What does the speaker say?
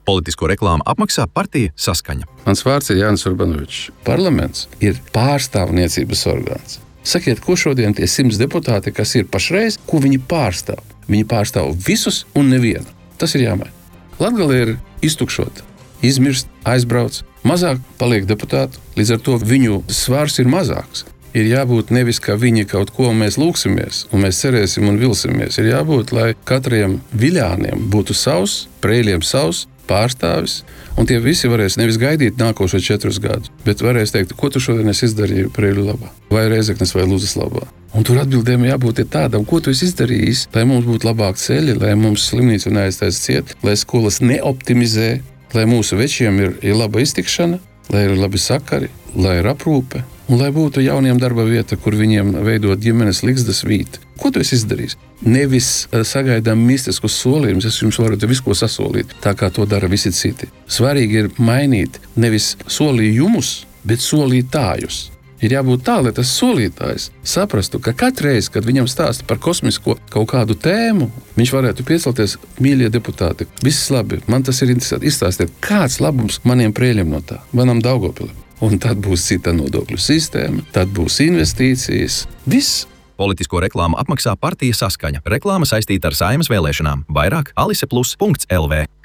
Politisko reklāmu apmaksā partija Saskaņa. Mans vārds ir Jānis Urbanovičs. Parlaments ir pārstāvniecības orgāns. Sakiet, ko šodien tie 100 deputāti, kas ir pašreiz, ko viņi pārstāv? Viņi pārstāv visus un nevienu. Tas ir jāmaina. Latgale ir iztukšota, izmirst, aizbrauc. Mazāk paliek deputātu, līdz ar to viņu svars ir mazāks. Ir jābūt nevis, ka viņi kaut ko mēs lūksimies, un mēs cerēsim un vilsimies. Ir jābūt, lai katriem viļāniem būtu savs, Preiļiem savs pārstāvis, un tie visi varēs nevis gaidīt nākošo 4 gadus, bet varēs teikt, ko tu šodien esi izdarījis Preiļu labā, vai Rēzeknes vai Luzas labā. Un tur atbildēm jābūt tādam, ko tu esi izdarījis, lai mums būtu labāk ceļi, lai mums slimnīca neaiztais ciet, lai skolas neoptimizē, lai mūsu večiem ir laba iztikšana, lai ir labi sakari, lai ir aprūpe, un lai būtu jauniem darba vieta, kur viņiem veidot ģimenes ligzdas vīti. Ko tu esi izdarījis? Nevis sagaidām mistiskus solījumus, es jums varu visu ko sasolīt, tā kā to dara visi citi. Svarīgi ir mainīt nevis solījumus, bet solītājus. Ir jābūt tā, lai tas solītājs saprastu, ka katreiz, kad viņam stāsta par kosmisko kaut kādu tēmu, viņš varētu piecelties, mīļie deputāti. Viss labi, man tas ir interesanti. Izstāstiet, kāds labums maniem Preiļiem no tā, manam Daugopilim. Un tad būs cita nodokļu sistēma, tad būs investīcijas. Viss. Politisko reklāmu apmaksā partija Saskaņa. Reklāma saistīta ar Saeimas vēlēšanām. Vairāk aliseplus.lv.